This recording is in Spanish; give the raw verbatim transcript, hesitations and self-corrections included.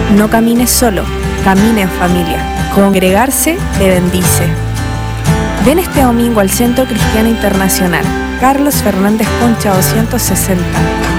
No camines solo, camina en familia. Congregarse te bendice. Ven este domingo al Centro Cristiano Internacional, Carlos Fernández Concha doscientos sesenta.